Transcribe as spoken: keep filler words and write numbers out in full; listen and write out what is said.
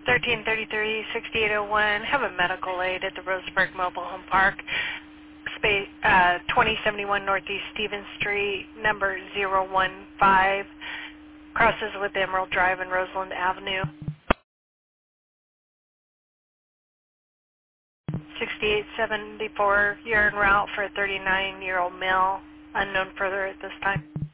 thirteen thirty-three, sixty-eight oh one. Have a medical aid at the Roseburg Mobile Home Park, space, uh, twenty seventy-one Northeast Stevens Street, number zero one five, crosses with Emerald Drive and Roseland Avenue. sixty-eight seventy-four, you're en route for a thirty-nine-year-old male, unknown further at this time.